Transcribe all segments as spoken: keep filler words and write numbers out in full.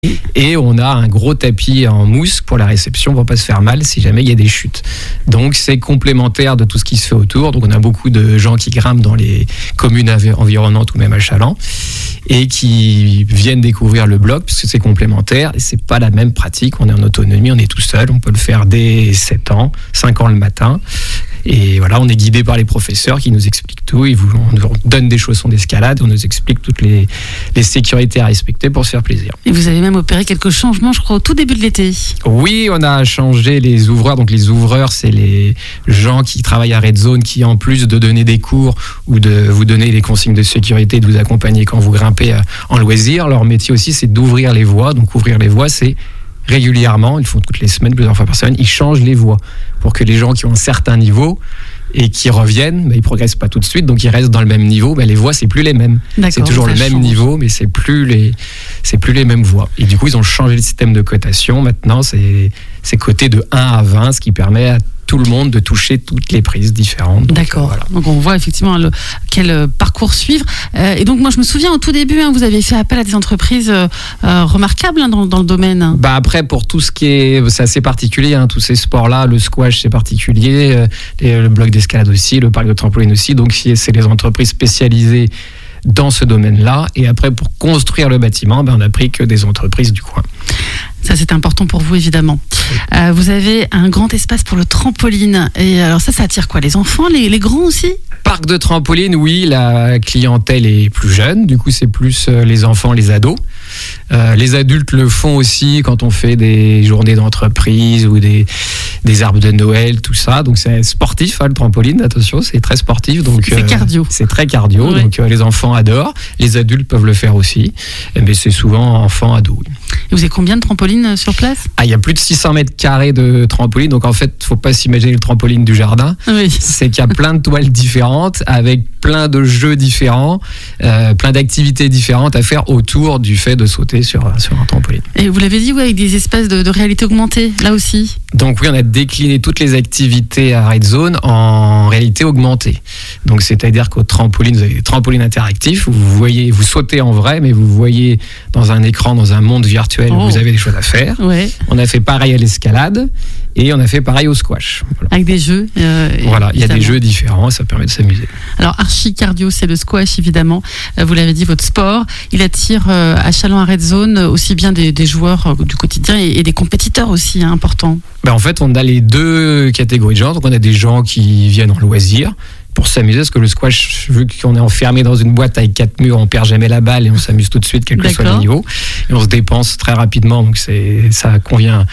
Et on a un gros tapis en mousse pour la réception pour pas se faire mal si jamais il y a des chutes. Donc c'est complémentaire de tout ce qui se fait autour. Donc on a beaucoup de gens qui grimpent dans les communes environnantes ou même à Chaland et qui viennent découvrir le bloc parce que c'est complémentaire et c'est pas la même pratique. On est en autonomie, on est tout seul, on peut le faire dès sept ans, cinq ans le matin. Et voilà, on est guidé par les professeurs qui nous expliquent tout. Ils vous, on nous donne des chaussons d'escalade, on nous explique toutes les, les sécurités à respecter pour se faire plaisir. Et vous avez même opéré quelques changements, je crois, au tout début de l'été. Oui, on a changé les ouvreurs. Donc les ouvreurs, c'est les gens qui travaillent à Red Zone, qui en plus de donner des cours ou de vous donner les consignes de sécurité, de vous accompagner quand vous grimpez en loisir, leur métier aussi, c'est d'ouvrir les voies. Donc ouvrir les voies, c'est régulièrement, ils font toutes les semaines, plusieurs fois par semaine, ils changent les voies pour que les gens qui ont un certain niveau et qui reviennent, bah, ils progressent pas tout de suite, donc ils restent dans le même niveau. Bah, les voies, c'est plus les mêmes. D'accord, c'est toujours le même change. niveau, mais c'est plus les, c'est plus les mêmes voies. Et du coup, ils ont changé le système de cotation. Maintenant, c'est, c'est coté de un à vingt, ce qui permet à tout le monde de toucher toutes les prises différentes. Donc, D'accord. Voilà. Donc on voit effectivement le, quel parcours suivre. Euh, et donc moi je me souviens au tout début, hein, vous avez fait appel à des entreprises euh, remarquables hein, dans, dans le domaine. Bah après pour tout ce qui est, c'est assez particulier, hein, tous ces sports-là, le squash c'est particulier, euh, et le bloc d'escalade aussi, le parc de trampoline aussi. Donc c'est les entreprises spécialisées dans ce domaine-là. Et après pour construire le bâtiment, ben, on n'a pris que des entreprises du coin. Ça, c'est important pour vous, évidemment. Euh, vous avez un grand espace pour le trampoline. Et alors ça, ça attire quoi? Les enfants, les, les grands aussi? Parc de trampoline, oui, la clientèle est plus jeune. Du coup, c'est plus les enfants, les ados. Euh, les adultes le font aussi quand on fait des journées d'entreprise ou des, des arbres de Noël, tout ça. Donc, c'est sportif, hein, le trampoline. Attention, c'est très sportif. Donc, c'est euh, cardio. C'est très cardio. Ouais. Donc, euh, les enfants adorent. Les adultes peuvent le faire aussi. Mais c'est souvent enfants, ados. Oui. Et vous avez combien de trampolines sur place? Ah, il y a plus de six cents mètres carrés de trampoline. Donc, en fait, il ne faut pas s'imaginer le trampoline du jardin. Oui. C'est qu'il y a plein de toiles différentes avec plein de jeux différents, euh, plein d'activités différentes à faire autour du fait de sauter sur, sur un trampoline. Et vous l'avez dit, oui, avec des espaces de, de réalité augmentée, là aussi. Donc oui, on a décliné toutes les activités à Red Zone en réalité augmentée. Donc c'est-à-dire qu'au trampoline, vous avez des trampolines interactifs, où vous voyez, vous sautez en vrai, mais vous voyez dans un écran, dans un monde virtuel, oh. où vous avez des choses à faire. Ouais. On a fait pareil à l'escalade et on a fait pareil au squash. Voilà. Avec des jeux. Euh, voilà, il y a des jeux différents, ça permet de s'amuser. Alors archi cardio, c'est le squash évidemment. Euh, vous l'avez dit, votre sport, il attire euh, à Chaland à Red Zone aussi bien des, des joueurs euh, du quotidien et, et des compétiteurs aussi hein, importants. Ben en fait, on a les deux catégories de gens. Donc on a des gens qui viennent en loisir pour s'amuser, parce que le squash, vu qu'on est enfermé dans une boîte avec quatre murs, on perd jamais la balle et on s'amuse tout de suite, quel que D'accord. soit le niveau. Et on se dépense très rapidement, donc c'est, ça convient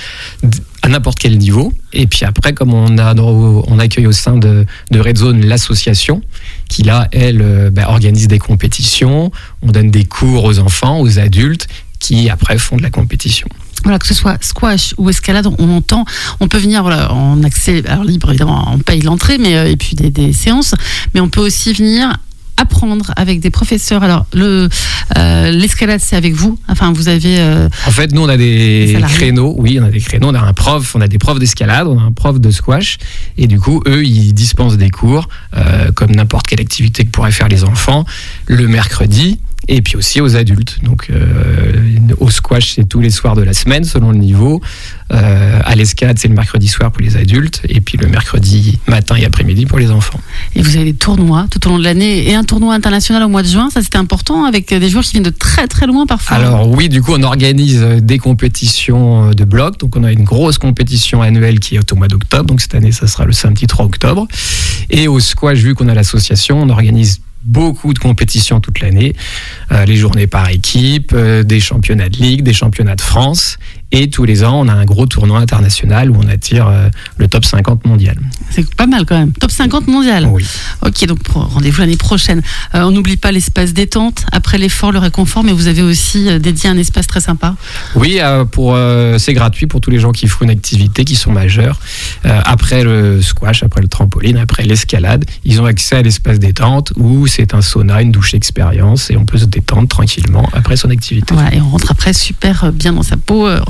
à n'importe quel niveau. Et puis après, comme on, a, on accueille au sein de, de Red Zone l'association, qui là, elle, bah, organise des compétitions, on donne des cours aux enfants, aux adultes, qui après font de la compétition. Voilà, que ce soit squash ou escalade, on entend, on peut venir voilà, en accès alors libre, évidemment, on paye l'entrée, mais euh, et puis des, des séances, mais on peut aussi venir apprendre avec des professeurs. Alors, le, euh, l'escalade, c'est avec vous. Enfin, vous avez... Euh, en fait, nous, on a des, des créneaux. Oui, on a des créneaux. On a un prof, on a des profs d'escalade, on a un prof de squash. Et du coup, eux, ils dispensent des cours, euh, comme n'importe quelle activité que pourraient faire les enfants, le mercredi. Et puis aussi aux adultes. Donc, euh, au squash, c'est tous les soirs de la semaine, selon le niveau. Euh, à l'escalade, c'est le mercredi soir pour les adultes. Et puis le mercredi matin et après-midi pour les enfants. Et vous avez des tournois tout au long de l'année. Et un tournoi international au mois de juin, ça c'était important, avec des joueurs qui viennent de très très loin parfois. Alors oui, du coup, on organise des compétitions de bloc. Donc on a une grosse compétition annuelle qui est au mois d'octobre. Donc cette année, ça sera le samedi trois octobre. Et au squash, vu qu'on a l'association, on organise beaucoup de compétitions toute l'année, euh, les journées par équipe, euh, des championnats de Ligue, des championnats de France, et tous les ans on a un gros tournoi international où on attire euh, le top cinquante mondial. C'est pas mal quand même, top cinquante mondial. Oui. Ok, donc rendez-vous l'année prochaine. Euh, on n'oublie pas l'espace détente, après l'effort, le réconfort, mais vous avez aussi euh, dédié un espace très sympa. Oui, euh, pour, euh, c'est gratuit pour tous les gens qui font une activité, qui sont majeurs. Euh, après le squash, après le trampoline, après l'escalade, ils ont accès à l'espace détente où c'est un sauna, une douche expérience et on peut se détendre tranquillement après son activité. Voilà, et on rentre après super bien dans sa peau,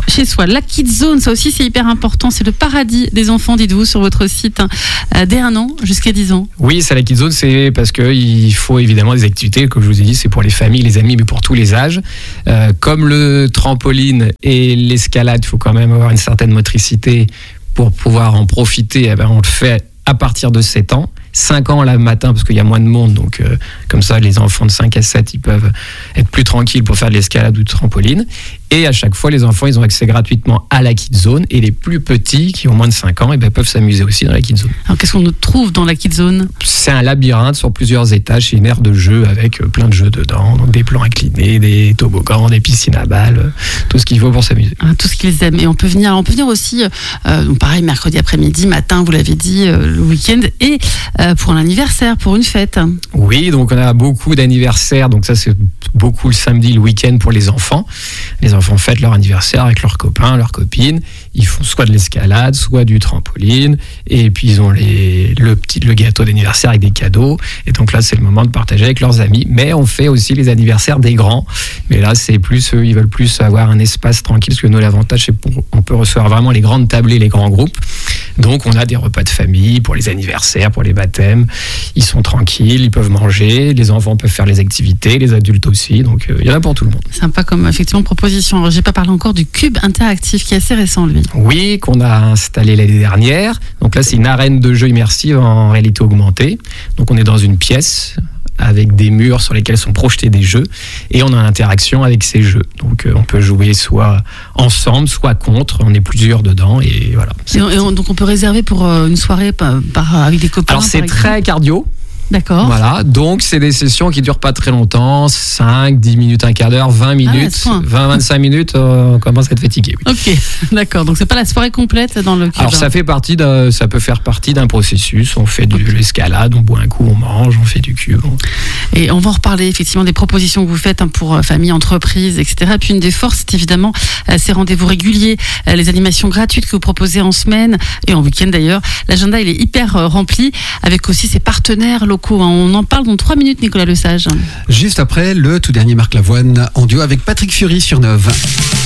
chez soi. La Kids Zone, ça aussi c'est hyper important. C'est le paradis des enfants, dites-vous, sur votre site, hein, dès un an jusqu'à dix ans. Oui, c'est la Kids Zone, c'est parce qu'il faut évidemment des activités, comme je vous ai dit, c'est pour les familles, les amis, mais pour tous les âges. Euh, comme le trampoline et l'escalade, il faut quand même avoir une certaine motricité pour pouvoir en profiter. Eh ben, on le fait à partir de sept ans. cinq ans le matin parce qu'il y a moins de monde, donc euh, comme ça les enfants de cinq à sept ils peuvent être plus tranquilles pour faire de l'escalade ou de trampoline, et à chaque fois les enfants ils ont accès gratuitement à la Kids Zone, et les plus petits qui ont moins de cinq ans eh ben, peuvent s'amuser aussi dans la Kids Zone. Alors qu'est-ce qu'on trouve dans la Kids Zone? C'est un labyrinthe sur plusieurs étages, c'est une aire de jeu avec plein de jeux dedans, donc des plans inclinés, des toboggans, des piscines à balles, tout ce qu'il faut pour s'amuser. Ah, tout ce qu'ils aiment. Et on peut venir, on peut venir aussi euh, donc pareil mercredi après-midi, matin, vous l'avez dit, euh, le week-end, et euh, pour un anniversaire, pour une fête. Oui, donc on a beaucoup d'anniversaires, donc ça c'est beaucoup le samedi, le week-end pour les enfants. Les enfants fêtent leur anniversaire avec leurs copains, leurs copines. Ils font soit de l'escalade, soit du trampoline, et puis ils ont les, le, petit, le gâteau d'anniversaire avec des cadeaux. Et donc là c'est le moment de partager avec leurs amis. Mais on fait aussi les anniversaires des grands. Mais là c'est plus, eux, ils veulent plus avoir un espace tranquille, parce que nous l'avantage c'est qu'on peut recevoir vraiment les grandes tablées, les grands groupes. Donc on a des repas de famille pour les anniversaires, pour les baptêmes. Ils sont tranquilles, ils peuvent manger, les enfants peuvent faire les activités, les adultes aussi, donc il euh, y en a pour tout le monde. Sympa comme effectivement proposition. Alors, j'ai pas parlé encore du cube interactif qui est assez récent lui. Oui, qu'on a installé l'année dernière. Donc là c'est une arène de jeu immersive en réalité augmentée. Donc on est dans une pièce avec des murs sur lesquels sont projetés des jeux, et on a l'interaction avec ces jeux. Donc euh, on peut jouer soit ensemble, soit contre, on est plusieurs dedans, et voilà. Et on, et on, donc on peut réserver pour euh, une soirée par, par, avec des copains. Alors c'est très cardio. D'accord. Voilà, donc c'est des sessions qui durent pas très longtemps, cinq, dix minutes, un quart d'heure, vingt minutes, ah, vingt à vingt-cinq minutes, euh, on commence à être fatigué. Oui. Ok, d'accord, donc c'est pas la soirée complète dans le cube. Alors ça fait partie d'un, ça peut faire partie d'un processus, on fait de okay. l'escalade, on boit un coup, on mange, on fait du cube. On... Et on va en reparler effectivement des propositions que vous faites hein, pour famille, entreprise, et cetera. Et puis une des forces, c'est évidemment euh, ces rendez-vous réguliers, euh, les animations gratuites que vous proposez en semaine et en week-end d'ailleurs. L'agenda il est hyper euh, rempli, avec aussi ses partenaires locaux. On en parle dans trois minutes, Nicolas Lesage. Juste après, le tout dernier Marc Lavoine en duo avec Patrick Fury sur Neuve.